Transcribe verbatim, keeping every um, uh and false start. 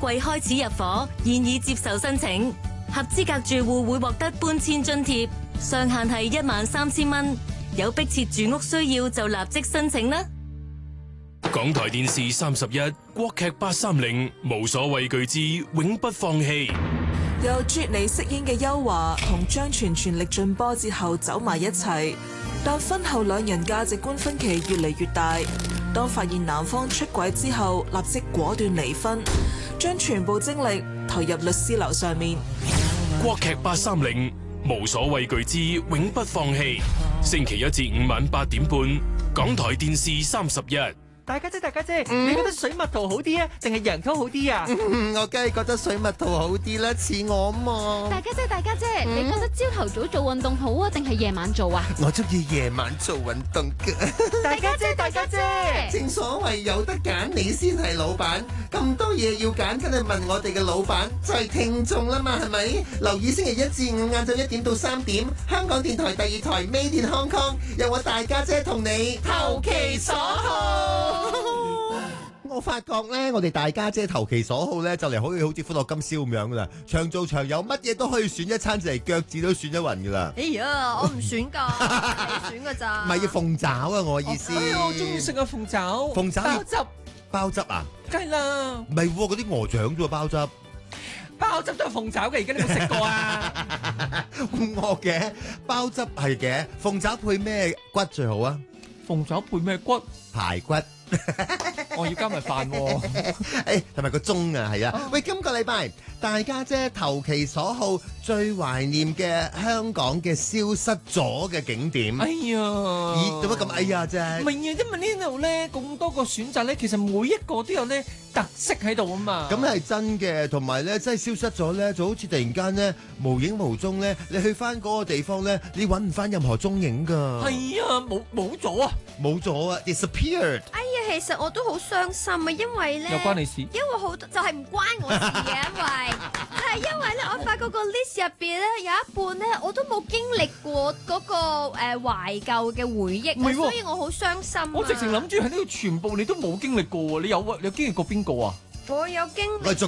季開始入伙，現已接受申請。合資格住戶會獲得搬遷津貼，上限係一萬三千蚊。有迫切住屋需要就立即申請啦。 港台電視三十一，國劇八三零，無所畏懼之永不放棄。 由啜妮飾演嘅邱華同張全全力盡波折後走埋一齊，但婚後兩人價值觀分歧越嚟越大。當發現男方出軌之後，立即果斷離婚，將全部精力投入律師樓上面。 國劇八三零，無所畏懼之永不放棄。星期一至五晚八點半，港台電視三十一。 大家姐，大家姐，嗯、你覺得水蜜桃好啲啊，定係洋蔥好啲啊？ 嗯、我梗係覺得水蜜桃好啲啦，似我嘛。 大家姐，大家姐， 嗯、 你覺得朝頭早做運動好啊，定係夜晚做啊？ 我中意夜晚做運動㗎。 大家姐，大家姐， 正所謂有得揀，你先係老闆。咁多嘢要揀，梗係問我哋嘅老闆，就係聽眾啦嘛，係咪？留意星期一至五晏晝一點到三點，香港電台第二台 Made in Hong Kong，有我大家姐同你投其所好。我發覺咧，我哋大家姐投其所好咧，就嚟可以好似歡樂今宵咁樣噶啦，長做長有，乜嘢都可以選一餐，就嚟腳趾都選一勻噶啦。 哎呀，我唔選噶，你選噶咋？ 唔係要鳳爪啊，我意思。 哎呀，我中意食啊鳳爪。 鳳爪包汁， 包汁啊？ 梗係啦。 唔係嗰啲鵝掌啫喎，包汁。 包汁都係鳳爪嘅，而家你有冇食過啊？ 咁惡嘅，包汁係嘅，鳳爪配咩骨最好啊？ 鳳爪配咩骨？ 排骨。 我要加埋飯喎。 誒，同埋個鐘啊，係啊。喂，今個禮拜大家姐投其所好，最懷念嘅香港嘅消失咗嘅景點。 哎呀， 咦，做乜咁哎呀啫？ 唔係啊，因為呢度咧咁多個選擇咧，其實每一個都有咧特色喺度啊嘛。 咁係真嘅，同埋咧真係消失咗咧，就好似突然間咧無影無蹤咧，你去翻嗰個地方咧，你揾唔翻任何蹤影㗎。 係啊，冇冇咗啊， 冇咗啊 ，disappeared。 哎呀，其實我都好傷心啊，因為咧， 又關你事， 因為好多就係唔關我事嘅，因為係因為咧，我發覺個 list 入邊咧有一半咧，我都冇經歷過嗰個誒懷舊嘅回憶，所以我好傷心。 我直情諗住喺呢度全部你都冇經歷過，你有啊？你有經歷過邊個啊？ 我有經歷。 我逐